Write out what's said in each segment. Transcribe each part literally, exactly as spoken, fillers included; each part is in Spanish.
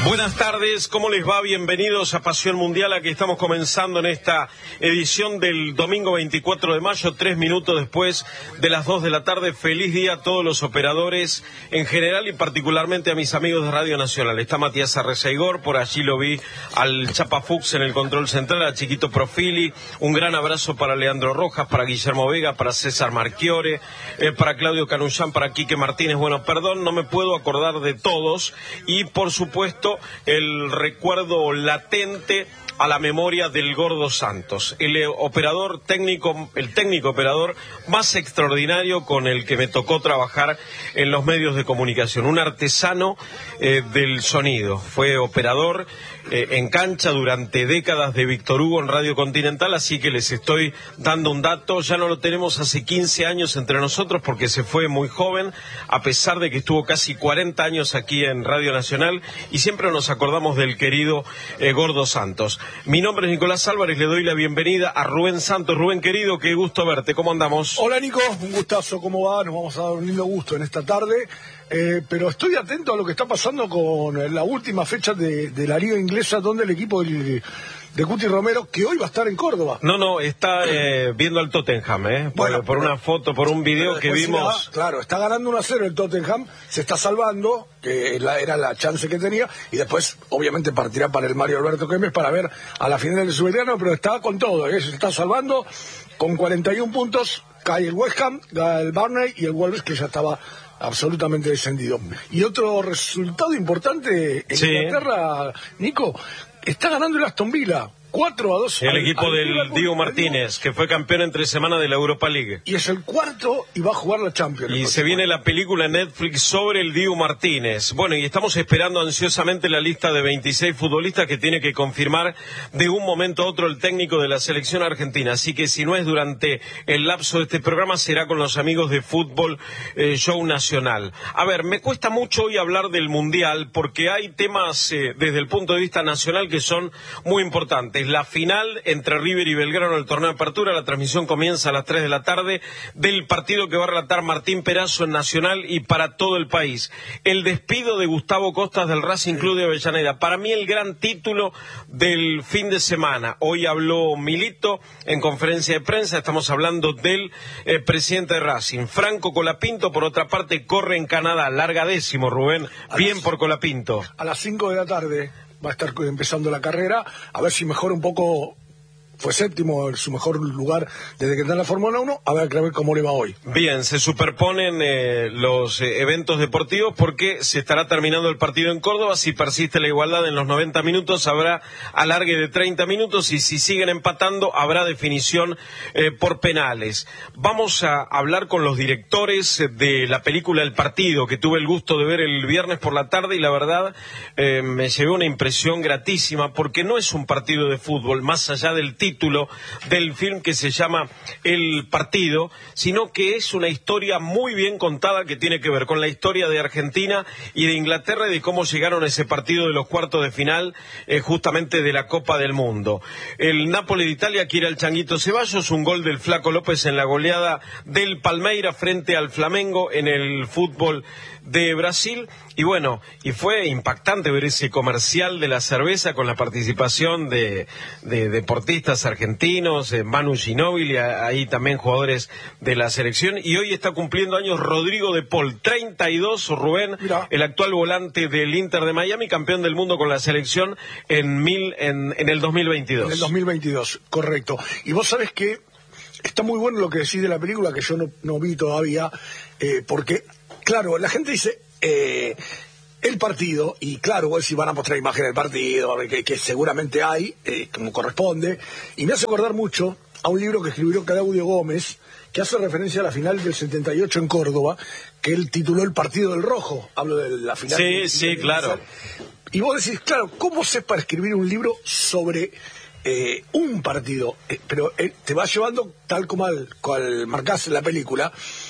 Buenas tardes, ¿cómo les va? Bienvenidos a Pasión Mundial. Aquí estamos comenzando en esta edición del domingo veinticuatro de mayo, tres minutos después de las dos de la tarde. Feliz día a todos los operadores en general y particularmente a mis amigos de Radio Nacional. Está Matías Arrezaigor, por allí lo vi al Chapa Fuchs en el control central, a Chiquito Profili. Un gran abrazo para Leandro Rojas, para Guillermo Vega, para César Marchiore, eh, para Claudio Canullán, para Quique Martínez. Bueno, perdón, no me puedo acordar de todos y por supuesto el recuerdo latente a la memoria del Gordo Santos, el operador técnico, el técnico operador más extraordinario con el que me tocó trabajar en los medios de comunicación, un artesano eh, del sonido. Fue operador eh, en cancha durante décadas de Víctor Hugo en Radio Continental, así que les estoy dando un dato. Ya no lo tenemos hace quince años entre nosotros porque se fue muy joven, a pesar de que estuvo casi cuarenta años aquí en Radio Nacional, y siempre nos acordamos del querido eh, Gordo Santos. Mi nombre es Nicolás Álvarez, le doy la bienvenida a Rubén Santos. Rubén, querido, qué gusto verte, ¿cómo andamos? Hola, Nico, un gustazo, ¿cómo va? Nos vamos a dar un lindo gusto en esta tarde, eh, pero estoy atento a lo que está pasando con la última fecha de, de la Liga Inglesa, donde el equipo del, de Cuti Romero, que hoy va a estar en Córdoba. No, no, está eh, viendo al Tottenham, ¿eh? Por, Bueno, por pero, una foto, por un video que vimos. Da, claro, está ganando uno a cero el Tottenham, se está salvando, que la, era la chance que tenía, y después, obviamente, partirá para el Mario Alberto Kempes para ver a la final del Sudamericano, pero está con todo, ¿eh? Se está salvando con cuarenta y un puntos, cae el West Ham, el Burnley y el Wolves, que ya estaba absolutamente descendido. Y otro resultado importante en sí. Inglaterra, Nico, está ganando el Aston Villa cuatro a dos. El al, equipo al del Diego Martínez, que fue campeón entre semana de la Europa League. Y es el cuarto y va a jugar la Champions. Y se viene la película Netflix sobre el Diego Martínez. Bueno, y estamos esperando ansiosamente la lista de veintiséis futbolistas que tiene que confirmar de un momento a otro el técnico de la selección argentina. Así que si no es durante el lapso de este programa, será con los amigos de Fútbol eh, Show Nacional. A ver, me cuesta mucho hoy hablar del Mundial porque hay temas eh, desde el punto de vista nacional que son muy importantes. La final entre River y Belgrano del torneo de apertura, la transmisión comienza a las tres de la tarde, del partido que va a relatar Martín Perazo en Nacional y para todo el país. El despido de Gustavo Costas del Racing Club de Avellaneda, para mí el gran título del fin de semana. Hoy habló Milito en conferencia de prensa, estamos hablando del eh, presidente de Racing. Franco Colapinto, por otra parte, corre en Canadá, larga décimo, Rubén, bien por Colapinto. A las cinco de la tarde va a estar empezando la carrera, a ver si mejora un poco. Fue séptimo en su mejor lugar desde que está en la Fórmula uno, a ver, a ver cómo le va hoy. Bien, se superponen eh, los eh, eventos deportivos porque se estará terminando el partido en Córdoba. Si persiste la igualdad en los noventa minutos, habrá alargue de treinta minutos y si siguen empatando, habrá definición eh, por penales. Vamos a hablar con los directores de la película El Partido, que tuve el gusto de ver el viernes por la tarde y la verdad eh, me llevé una impresión gratísima porque no es un partido de fútbol, más allá del título del film que se llama El Partido, sino que es una historia muy bien contada que tiene que ver con la historia de Argentina y de Inglaterra y de cómo llegaron a ese partido de los cuartos de final eh, justamente de la Copa del Mundo. El Napoli de Italia quiere al Changuito Ceballos, un gol del Flaco López en la goleada del Palmeira frente al Flamengo en el fútbol de Brasil. Y bueno, y fue impactante ver ese comercial de la cerveza con la participación de, de deportistas argentinos, eh, Manu Ginóbili, ahí también jugadores de la selección. Y hoy está cumpliendo años Rodrigo de Paul, treinta y dos, Rubén, Mira. el actual volante del Inter de Miami, campeón del mundo con la selección en, mil, en, en el dos mil veintidós. En el dos mil veintidós, correcto. Y vos sabés que está muy bueno lo que decís de la película, que yo no, no vi todavía, eh, porque, claro, la gente dice... Eh, el partido, y claro, vos si van a mostrar imágenes del partido, que, que seguramente hay, eh, como corresponde, y me hace acordar mucho a un libro que escribió Claudio Gómez, que hace referencia a la final del setenta y ocho en Córdoba, que él tituló El Partido del Rojo. Hablo de la final. Sí, del, sí, del claro. Y vos decís, claro, ¿cómo sé para escribir un libro sobre eh, un partido? Eh, pero eh, te va llevando, tal como al, cual marcás en la película,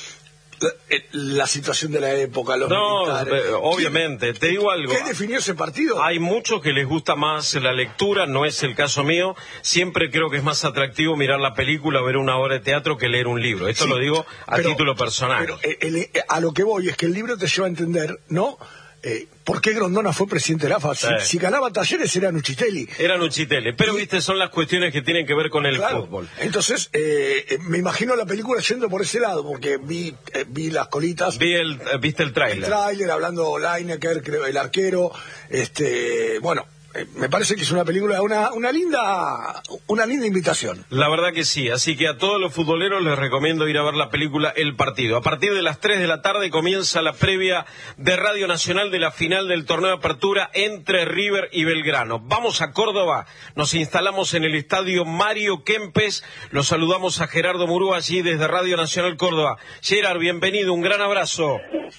la situación de la época, los no, militares. Obviamente, ¿Qué, te digo algo. ¿Qué definió ese partido? Hay muchos que les gusta más la lectura, no es el caso mío. Siempre creo que es más atractivo mirar la película, ver una obra de teatro que leer un libro. Esto sí, lo digo a pero, título personal. Pero el, el, a lo que voy es que el libro te lleva a entender, ¿no? Eh, ¿Por qué Grondona fue presidente de la A F A? Si, sí. si ganaba Talleres era Nuchitelli. Era Nuchitelli, pero y, viste, son las cuestiones que tienen que ver con el claro, fútbol. Entonces, eh, me imagino la película yendo por ese lado, porque vi eh, vi las colitas. Vi el, ¿Viste el tráiler? El tráiler, hablando Lineker, creo, el arquero. este Bueno, eh, me parece que es una película, una, una linda una linda invitación. La verdad que sí, así que a todos los futboleros les recomiendo ir a ver la película El Partido. A partir de las tres de la tarde comienza la previa de Radio Nacional de la final del torneo de apertura entre River y Belgrano. Vamos a Córdoba, nos instalamos en el estadio Mario Kempes, los saludamos a Gerardo Murúa allí desde Radio Nacional Córdoba. Gerard, bienvenido, un gran abrazo.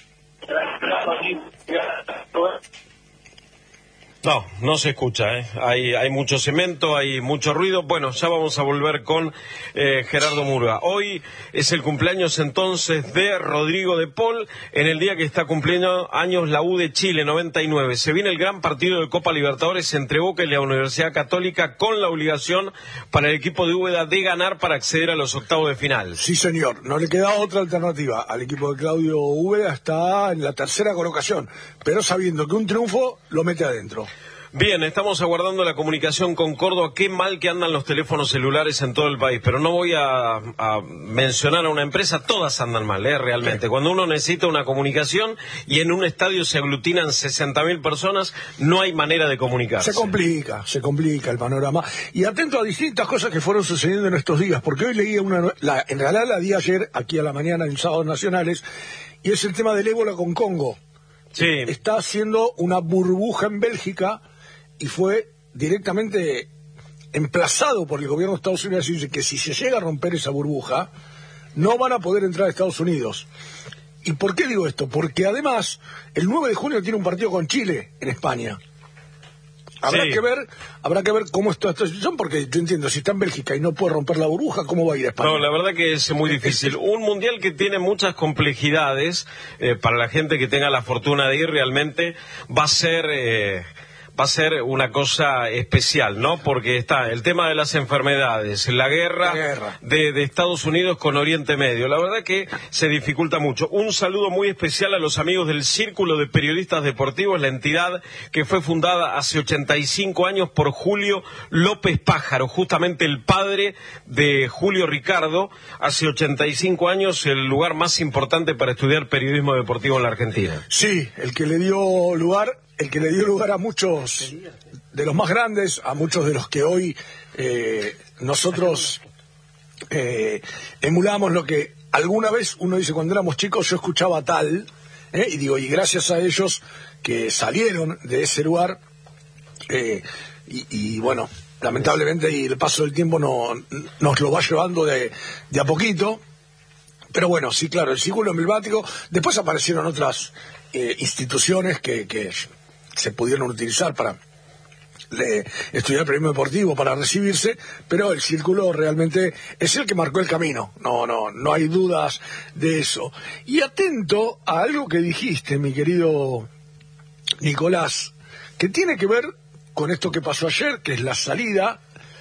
No, no se escucha, ¿eh? Hay, hay mucho cemento, hay mucho ruido. Bueno, ya vamos a volver con eh, Gerardo Murúa. Hoy es el cumpleaños entonces de Rodrigo de Paul, en el día que está cumpliendo años la U de Chile, noventa y nueve. Se viene el gran partido de Copa Libertadores entre Boca y la Universidad Católica, con la obligación para el equipo de Úbeda de ganar para acceder a los octavos de final. Sí, señor, no le queda otra alternativa. Al equipo de Claudio Úbeda está en la tercera colocación, pero sabiendo que un triunfo lo mete adentro. Bien, estamos aguardando la comunicación con Córdoba. Qué mal que andan los teléfonos celulares en todo el país, pero no voy a, a mencionar a una empresa, todas andan mal, ¿eh? Realmente. Cuando uno necesita una comunicación y en un estadio se aglutinan sesenta mil personas, no hay manera de comunicarse. Se complica, se complica el panorama. Y atento a distintas cosas que fueron sucediendo en estos días, porque hoy leía una, la, en realidad la di ayer, aquí a la mañana, en Sábados Nacionales, y es el tema del ébola con Congo. Sí. Está haciendo una burbuja en Bélgica, y fue directamente emplazado por el gobierno de Estados Unidos, y dice que si se llega a romper esa burbuja, no van a poder entrar a Estados Unidos. ¿Y por qué digo esto? Porque además, el nueve de junio tiene un partido con Chile en España. Habrá sí. que ver, habrá que ver cómo está esta situación, porque yo entiendo, si está en Bélgica y no puede romper la burbuja, ¿cómo va a ir a España? No, la verdad que es muy difícil. Un mundial que tiene muchas complejidades, eh, para la gente que tenga la fortuna de ir, realmente va a ser... Eh, va a ser una cosa especial, ¿no? Porque está el tema de las enfermedades, la guerra, la guerra. De, de Estados Unidos con Oriente Medio. La verdad que se dificulta mucho. Un saludo muy especial a los amigos del Círculo de Periodistas Deportivos, la entidad que fue fundada hace ochenta y cinco años por Julio López Pájaro, justamente el padre de Julio Ricardo. Hace ochenta y cinco años, el lugar más importante para estudiar periodismo deportivo en la Argentina. Sí, el que le dio lugar... el que le dio lugar a muchos de los más grandes, a muchos de los que hoy eh, nosotros eh, emulamos lo que alguna vez uno dice cuando éramos chicos, yo escuchaba tal, eh, y digo, y gracias a ellos que salieron de ese lugar, eh, y, y bueno, lamentablemente y el paso del tiempo no, nos lo va llevando de, de a poquito, pero bueno, sí, claro, el círculo emblemático, después aparecieron otras eh, instituciones que... que se pudieron utilizar para le, estudiar periodismo deportivo, para recibirse, pero el círculo realmente es el que marcó el camino, no, no, no hay dudas de eso. Y atento a algo que dijiste, mi querido Nicolás, que tiene que ver con esto que pasó ayer, que es la salida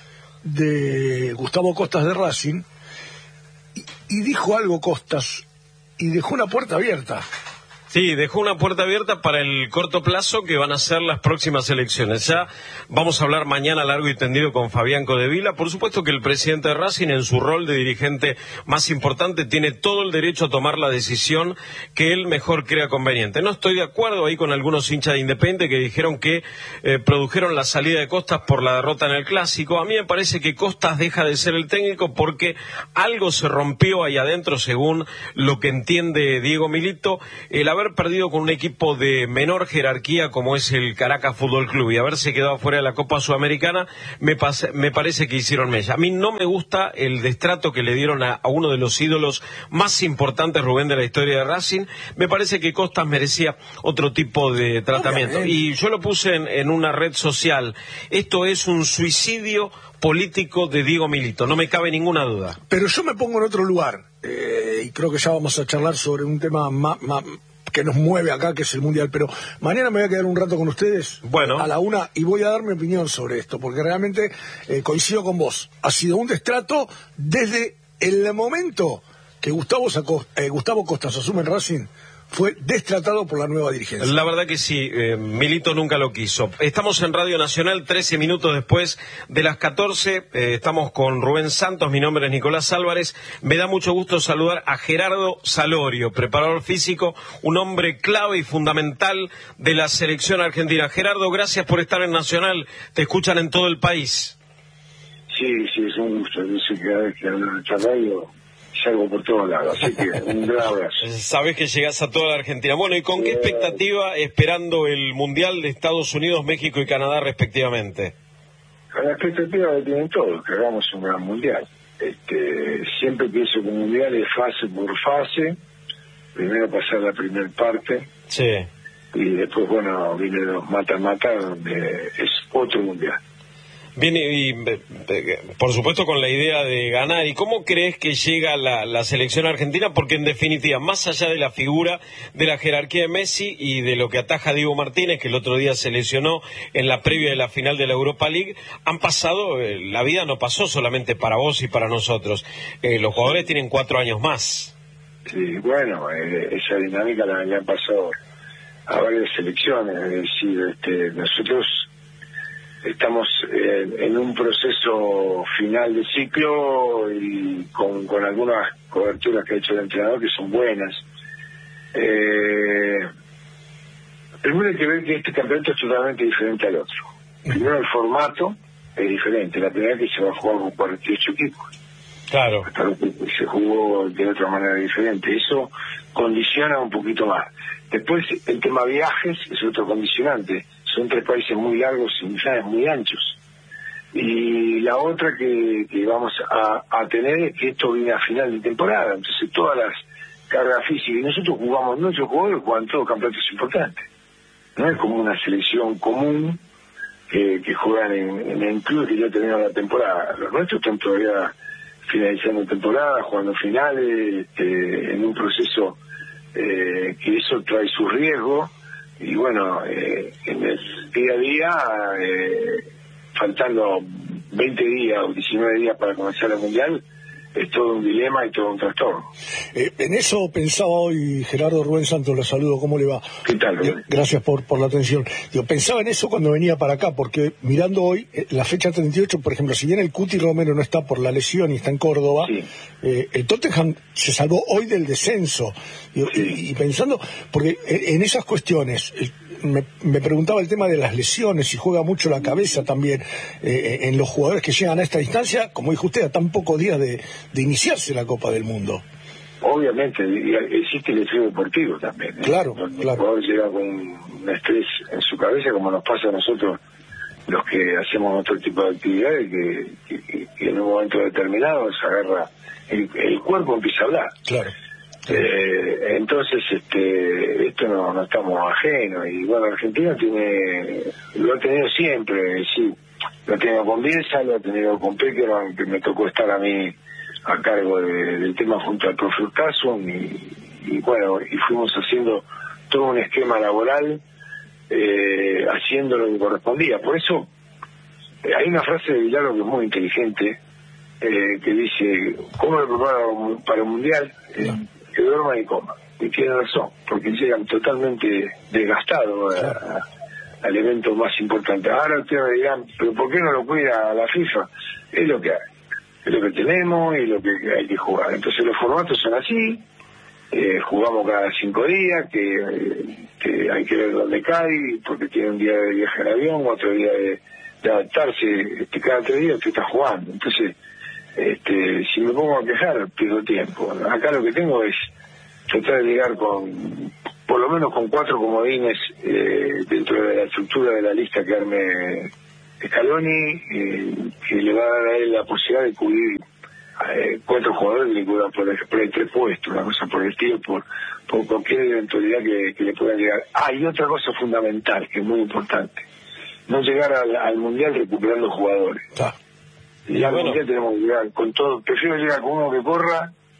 de Gustavo Costas de Racing, y, y dijo algo Costas, y dejó una puerta abierta. Sí, dejó una puerta abierta para el corto plazo que van a ser las próximas elecciones. Ya vamos a hablar mañana largo y tendido con Fabián Codevila. Por supuesto que el presidente de Racing, en su rol de dirigente más importante, tiene todo el derecho a tomar la decisión que él mejor crea conveniente. No estoy de acuerdo ahí con algunos hinchas de Independiente que dijeron que eh, produjeron la salida de Costas por la derrota en el Clásico. A mí me parece que Costas deja de ser el técnico porque algo se rompió ahí adentro, según lo que entiende Diego Milito, el haber perdido con un equipo de menor jerarquía como es el Caracas Fútbol Club y haberse quedado fuera de la Copa Sudamericana, me, pas- me parece que hicieron mella. A mí no me gusta el destrato que le dieron a, a uno de los ídolos más importantes, Rubén, de la historia de Racing. Me parece que Costas merecía otro tipo de tratamiento. Obviamente. Y yo lo puse en, en una red social. Esto es un suicidio político de Diego Milito, no me cabe ninguna duda. Pero yo me pongo en otro lugar, eh, y creo que ya vamos a charlar sobre un tema más... más que nos mueve acá, que es el Mundial, pero mañana me voy a quedar un rato con ustedes, bueno, a la una, y voy a dar mi opinión sobre esto, porque realmente eh, coincido con vos. Ha sido un destrato desde el momento que Gustavo, sacó, eh, Gustavo Costas asume en Racing, fue destratado por la nueva dirigencia. La verdad que sí, eh, Milito nunca lo quiso. Estamos en Radio Nacional, trece minutos después de las catorce, eh, estamos con Rubén Santos, mi nombre es Nicolás Álvarez. Me da mucho gusto saludar a Gerardo Salorio, preparador físico, un hombre clave y fundamental de la selección argentina. Gerardo, gracias por estar en Nacional, te escuchan en todo el país. Sí, sí, es un gusto. Yo sé que cada vez que hablo en esta radio salgo por todos lados, así que un gran abrazo. Sabes que llegás a toda la Argentina. Bueno, ¿y con qué expectativa esperando el Mundial de Estados Unidos, México y Canadá respectivamente? Con la expectativa que tienen todos, que hagamos un gran Mundial. Este, siempre pienso que un Mundial es fase por fase, primero pasar la primera parte, sí, y después, bueno, viene los mata-mata, donde es otro Mundial. Bien, y, y por supuesto con la idea de ganar. ¿Y cómo crees que llega la, la selección argentina? Porque en definitiva, más allá de la figura, de la jerarquía de Messi y de lo que ataja Diego Martínez, que el otro día se lesionó en la previa de la final de la Europa League, han pasado, eh, la vida no pasó solamente para vos y para nosotros. Eh, los jugadores tienen cuatro años más. Sí, bueno, eh, esa dinámica la han pasado a varias selecciones. Es decir, este, nosotros estamos eh, en un proceso final de ciclo y con, con algunas coberturas que ha hecho el entrenador que son buenas. Eh, primero hay que ver que este campeonato es totalmente diferente al otro. Primero el formato es diferente. La primera que se va a jugar con cuarenta y ocho equipos. Claro. Se jugó de otra manera diferente. Eso condiciona un poquito más. Después el tema viajes es otro condicionante. Son tres países muy largos y muy anchos. Y la otra que, que vamos a, a tener es que esto viene a final de temporada. Entonces todas las cargas físicas, y nosotros jugamos, nuestros jugadores juegan todos campeonatos importantes. No es como una selección común que, que juegan en, en el club que ya terminaron la temporada. Los nuestros están todavía finalizando temporada, jugando finales, este, en un proceso eh, que eso trae su riesgo. Y bueno, eh, en el día a día, eh, faltando veinte días o diecinueve días para comenzar el Mundial, es todo un dilema y todo un trastorno. Eh, en eso pensaba hoy Gerardo. Rubén Santos, lo saludo, ¿cómo le va? ¿Qué tal, Rubén? Eh, gracias por, por la atención. Yo pensaba en eso cuando venía para acá, porque mirando hoy, eh, la fecha treinta y ocho, por ejemplo, si bien el Cuti Romero no está por la lesión y está en Córdoba, sí. eh, el Tottenham se salvó hoy del descenso. Y, sí. y, y pensando, porque en, en esas cuestiones... Eh, Me, me preguntaba el tema de las lesiones y juega mucho la cabeza también eh, en los jugadores que llegan a esta distancia, como dijo usted, a tan pocos días de, de iniciarse la Copa del Mundo. Obviamente, existe el estrés deportivo también. ¿eh? Claro, Donde claro. El jugador llega con un estrés en su cabeza, como nos pasa a nosotros, los que hacemos otro tipo de actividades, que, que, que en un momento determinado se agarra, el, el cuerpo empieza a hablar. Claro. Eh, entonces este esto no, no estamos ajenos, y bueno, Argentina tiene lo ha tenido siempre, sí, lo ha tenido con Bielsa, lo ha tenido con Peckerman, que me tocó estar a mí a cargo de, del tema junto al profe Urtasun, y, y bueno, y fuimos haciendo todo un esquema laboral, eh, haciendo lo que correspondía. Por eso eh, hay una frase de Villalba que es muy inteligente, eh, que dice: ¿cómo lo preparo para un mundial? Eh, que duerma y coma. Y tiene razón, porque llegan totalmente desgastados a, a, al evento más importante. Ahora ustedes me dirán, ¿pero por qué no lo cuida la FIFA? Es lo que hay, es lo que tenemos y lo que hay que jugar. Entonces los formatos son así, eh, jugamos cada cinco días, que, que hay que ver dónde cae, porque tiene un día de viaje en avión, otro día de, de adaptarse, este, cada tres días usted está jugando. Entonces, Este, si me pongo a quejar, pierdo tiempo. Acá lo que tengo es tratar de llegar con, por lo menos con cuatro comodines eh, dentro de la estructura de la lista que arme Scaloni, eh, que le va a dar a él la posibilidad de cubrir eh, cuatro jugadores que le cubran por, por el tres puestos, una cosa por el estilo, por, por cualquier eventualidad que, que le pueda llegar. Ah, y otra cosa fundamental, que es muy importante: no llegar al, al Mundial recuperando jugadores. Ah. Y ya bueno, tenemos que llegar con todo. Prefiero llegar con uno que corra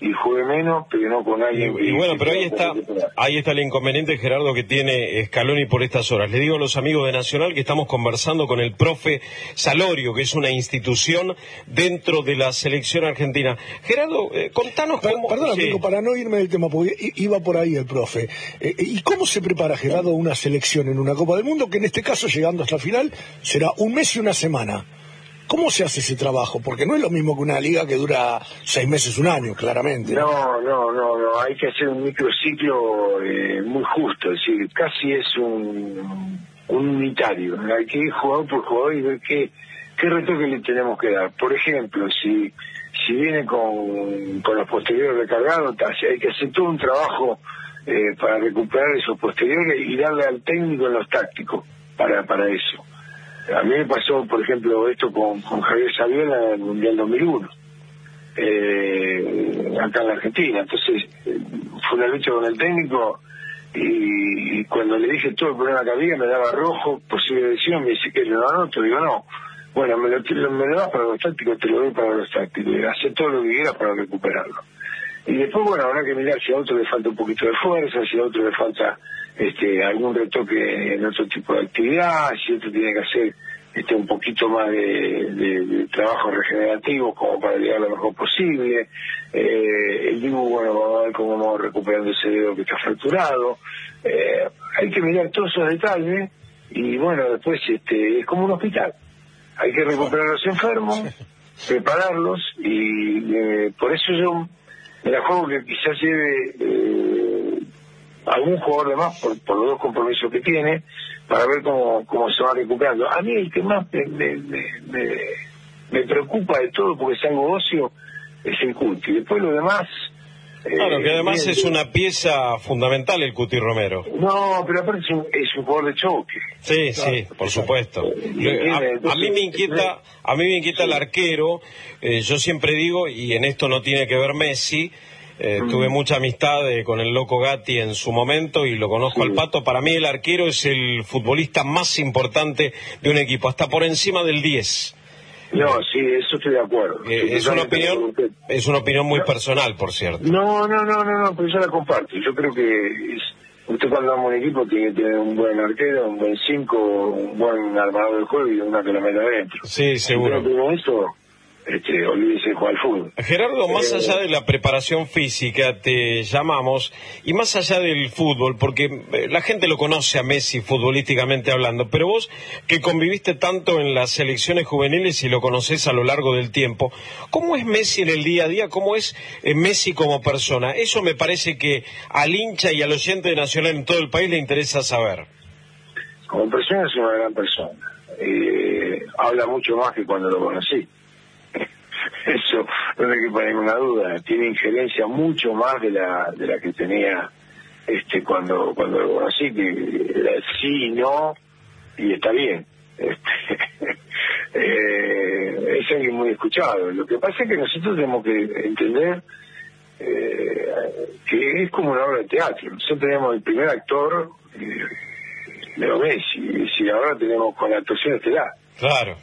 y juegue menos, pero no con alguien. Y, y bueno, pero ahí que está, ahí está el inconveniente, Gerardo, que tiene Scaloni por estas horas. Le digo a los amigos de Nacional que estamos conversando con el profe Salorio, que es una institución dentro de la selección argentina. Gerardo, eh, contanos Pero, cómo... Perdón, sí. amigo, para no irme del tema, porque iba por ahí el profe. Eh, ¿Y cómo se prepara, Gerardo, una selección en una Copa del Mundo, que en este caso, llegando hasta la final, será un mes y una semana? ¿Cómo se hace ese trabajo? Porque no es lo mismo que una liga que dura seis meses, un año, claramente. No, no, no, no. Hay que hacer un microciclo eh, muy justo. Es decir, casi es un, un unitario. Hay que ir jugador por jugador y ver qué, qué retoque le tenemos que dar. Por ejemplo, si si viene con, con los posteriores recargados, hay que hacer todo un trabajo eh, para recuperar esos posteriores y darle al técnico en los tácticos para, para eso. A mí me pasó, por ejemplo, esto con, con Javier Saviola en el Mundial dos mil uno, eh, acá en la Argentina. Entonces, eh, fue una lucha con el técnico y, y cuando le dije todo el problema que había, me daba rojo, posible lesión, me dice que lo anoto, digo no. Bueno, me lo, me lo das para los tácticos, te lo doy para los tácticos, y hacer todo lo que quieras para recuperarlo. Y después, bueno, habrá que mirar si a otro le falta un poquito de fuerza, si a otro le falta este algún retoque en otro tipo de actividad, si otro tiene que hacer este un poquito más de, de, de trabajo regenerativo como para llegar lo mejor posible. Eh, el Dibu, bueno, vamos a ver cómo vamos recuperando ese dedo que está fracturado. Eh, hay que mirar todos esos detalles y, bueno, después este es como un hospital. Hay que recuperar a los enfermos, prepararlos y eh, por eso yo me la juego que quizás lleve eh, algún jugador de más por, por los dos compromisos que tiene para ver cómo, cómo se va recuperando. A mí el que más me, me, me, me preocupa de todo, porque es algo óseo, es el Cuti. Después lo demás... Claro, eh, que además bien, es una pieza fundamental el Cuti Romero. No, pero aparte es un, es un jugador de choque. Sí, claro, sí, por supuesto. A, a mí me inquieta, a mí me inquieta el arquero. Eh, yo siempre digo, y en esto no tiene que ver Messi, eh, mm. tuve mucha amistad eh, con el Loco Gatti en su momento y lo conozco sí. al Pato. Para mí el arquero es el futbolista más importante de un equipo, hasta por encima del diez. No, sí, eso estoy de acuerdo. Eh, es una opinión, es una opinión muy personal, por cierto. No, no, no, no, no, pero yo la comparto. Yo creo que es, usted cuando arma un equipo tiene que tener un buen arquero, un buen cinco, un buen armador del juego y una que lo meta adentro. Sí, seguro. Si no eso, este, olvídese de jugar al fútbol. Gerardo, más eh, allá de la preparación física, te llamamos, y más allá del fútbol, porque la gente lo conoce a Messi futbolísticamente hablando, pero vos que conviviste tanto en las selecciones juveniles y lo conocés a lo largo del tiempo, ¿cómo es Messi en el día a día? ¿Cómo es eh, Messi como persona? Eso me parece que al hincha y al oyente de Nacional en todo el país le interesa saber. Como persona es una gran persona. Eh, habla mucho más que cuando lo conocí. Eso no hay que poner ninguna duda. Tiene injerencia mucho más de la de la que tenía este cuando cuando lo conocí, que era sí, no y está bien. Este, eh, es alguien muy escuchado. Lo que pasa es que nosotros tenemos que entender eh, que es como una obra de teatro. Nosotros teníamos el primer actor, eh, Leo Messi, y ahora tenemos con la actuación estelar. Claro.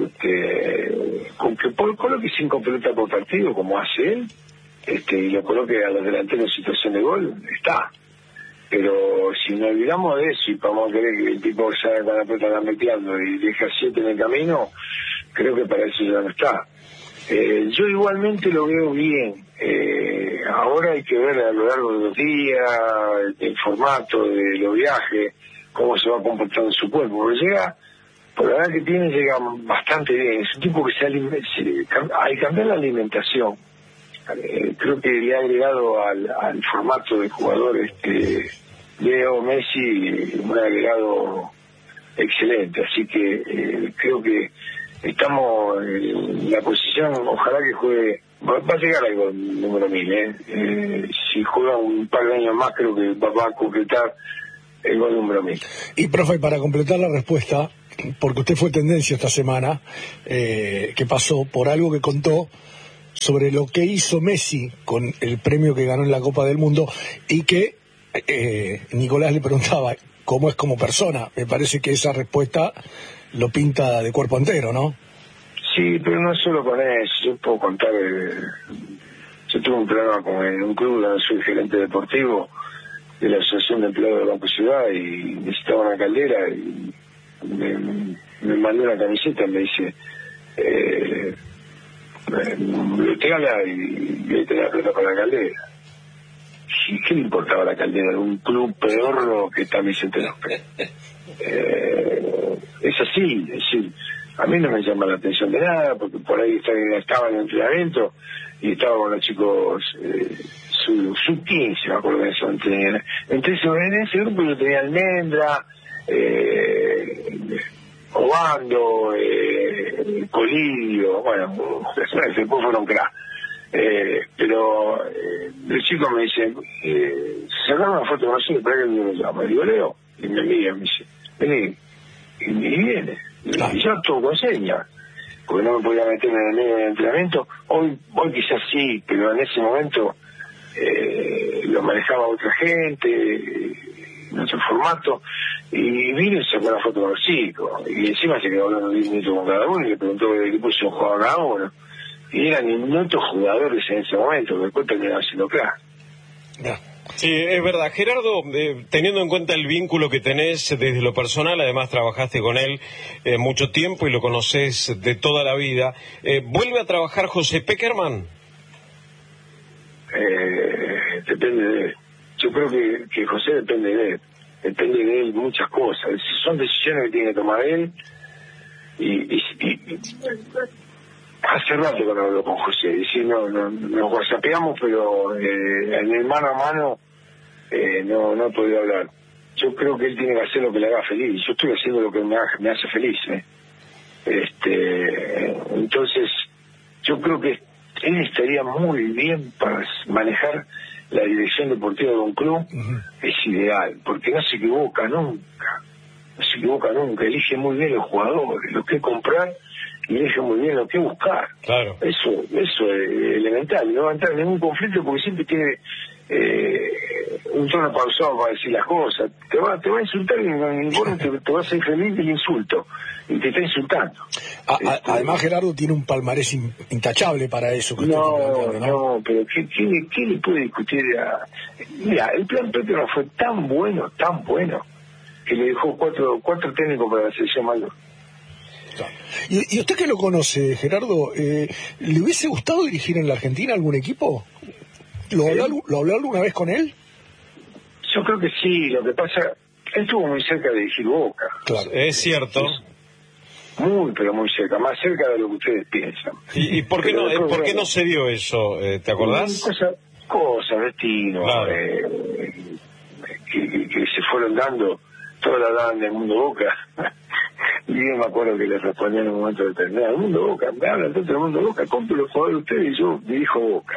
Este, con que coloque cinco pelotas por partido como hace él, este, y lo coloque a los delanteros en situación de gol, está. Pero si nos olvidamos de eso y vamos a querer que el tipo salga con la pelota metiendo y deja siete en el camino, creo que para eso ya no está. Eh, yo igualmente lo veo bien. Eh, ahora hay que ver a lo largo de los días el formato de los viajes, cómo se va comportando su cuerpo, porque llega, por la edad que tiene, llega bastante bien. Es un tipo que se, se al cambiar la alimentación, eh, creo que le ha agregado al, al formato de jugador este Leo Messi un agregado excelente, así que eh, creo que estamos en la posición, ojalá que juegue, va, va a llegar algo número mil, ¿eh? Eh, si juega un par de años más creo que va, va a concretar el gol número mil. Y profe, para completar la respuesta, porque usted fue tendencia esta semana, eh, que pasó por algo que contó sobre lo que hizo Messi con el premio que ganó en la Copa del Mundo y que eh, Nicolás le preguntaba cómo es como persona. Me parece que esa respuesta lo pinta de cuerpo entero, ¿no? Sí, pero no solo con eso. Yo puedo contar eh, yo tuve un programa con en un club donde soy gerente deportivo de la Asociación de Empleados de Banco Ciudad y necesitaba una caldera y me, me mandó una camiseta y me dice eh, bloteala y, y ahí tenés la plata para la caldera. ¿Y qué le importaba la caldera de un club peor que está Vicente López? Eh, es así, es decir, a mí no me llama la atención de nada, porque por ahí estaba, estaba en el entrenamiento y estaba con los chicos eh, sub, sub quince, me acuerdo de eso. Entre, entre eso, en ese grupo yo tenía Almendra, eh, Obando, eh, Colidio, bueno, después fueron crack. Eh, pero eh, el chico me dice, eh, sacaron una foto con para que yo lo llamo. Y digo, Leo, y me mira, me dice, vení, y, y viene. Y yo todo con señas, porque no me podía meter en el medio del entrenamiento. Hoy hoy quizás sí, pero en ese momento eh, lo manejaba otra gente, en otro formato, y vino y sacó una foto con los chicos. Y encima se quedó hablando diez minutos con cada uno y le preguntó qué equipo se jugaba cada uno. Y eran minutos jugadores en ese momento, que después terminaban siendo crack. Sí, es verdad. Gerardo, eh, teniendo en cuenta el vínculo que tenés desde lo personal, además trabajaste con él eh, mucho tiempo y lo conocés de toda la vida, eh, ¿vuelve a trabajar José Pekerman? Eh, depende de él. Yo creo que, que José depende de él. Depende de él muchas cosas. Son decisiones que tiene que tomar él y... y, y hace rato que no hablo con José, dice, no, no, nos whatsappeamos, pero eh, en el mano a mano eh, no, no he podido hablar. Yo creo que él tiene que hacer lo que le haga feliz. Yo estoy haciendo lo que me, haga, me hace feliz. ¿eh? Este, entonces, yo creo que él estaría muy bien para manejar la dirección deportiva de un club. Uh-huh. Es ideal, porque no se equivoca nunca. No se equivoca nunca. Elige muy bien los jugadores, lo que comprar, y elige muy bien lo que buscar. Claro. Eso, eso es elemental. No va a entrar en ningún conflicto porque siempre tiene eh, un tono pausado para decir las cosas. Te va, te va a insultar y ninguno te, te va a hacer feliz del insulto. Y te está insultando. A, a, este, además, Gerardo tiene un palmarés in, intachable para eso. Que no, ¿no? no, pero ¿qué, qué, ¿qué le puede discutir a...? Mira, el plan Pekerman fue tan bueno, tan bueno, que le dejó cuatro, cuatro técnicos para la selección mayor. ¿Y, y usted que lo conoce, Gerardo, eh, le hubiese gustado dirigir en la Argentina algún equipo? ¿Lo habló, ¿Eh? ¿Lo habló alguna vez con él? Yo creo que sí. Lo que pasa, él estuvo muy cerca de dirigir Boca. Claro, es cierto. Muy, pero muy cerca, más cerca de lo que ustedes piensan. ¿Y, y por qué pero no, por qué no se dio eso? Eh, ¿Te acordás? Cosas, cosa, destino, claro. eh, que, que, que se fueron dando, toda la daban del mundo Boca. Y yo me acuerdo que les respondía en un momento determinado, el mundo Boca, me hablan tanto del mundo Boca, compre los jugadores ustedes y yo dirijo Boca.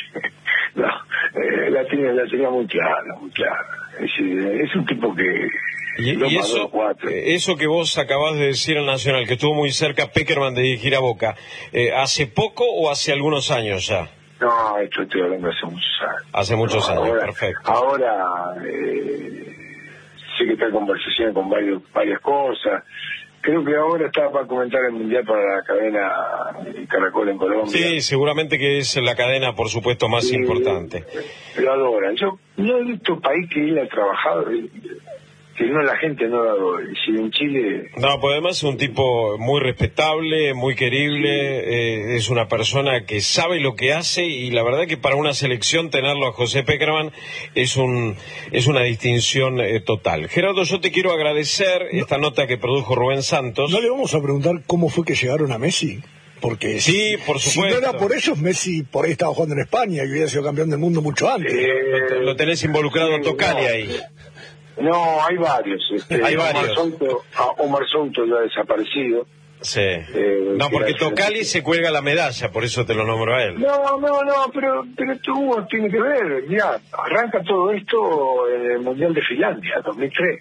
No, eh, la, tenía, la tenía muy clara, muy clara. Es, es un tipo que... Y, y eso, eso que vos acabás de decir en Nacional, que estuvo muy cerca Pekerman de dirigir a Boca, eh, ¿hace poco o hace algunos años ya? No, esto estoy hablando hace muchos años. Hace muchos no, años, ahora, perfecto. Ahora eh, sé que está en conversación con varios, varias cosas. Creo que ahora está para comentar el Mundial para la cadena Caracol en Colombia. Sí, seguramente que es la cadena, por supuesto, más sí, importante. Lo adoran. Yo no he visto país que él ha trabajado, que no la gente no lo adora. Si en Chile... No, pues además es un tipo muy respetable, muy querible, sí. eh, es una persona que sabe lo que hace y la verdad que para una selección tenerlo a José Pekerman es un es una distinción eh, total. Gerardo, yo te quiero agradecer no, esta nota que produjo Rubén Santos. ¿No le vamos a preguntar cómo fue que llegaron a Messi? Porque sí, por supuesto. Si no era por ellos, Messi por ahí estaba jugando en España y hubiera sido campeón del mundo mucho antes. Eh, lo, lo tenés involucrado en Tocali no. ahí. No, hay varios. Este, hay varios. Omar Souto, Omar Souto ya ha desaparecido. Sí. Eh, no, porque Tocali se cuelga la medalla, por eso te lo nombro a él. No, no, no, pero, pero tú tiene que ver. Ya, arranca todo esto en el Mundial de Finlandia, dos mil tres.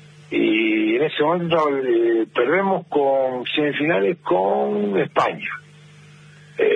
Y en ese momento eh, perdemos con semifinales con España.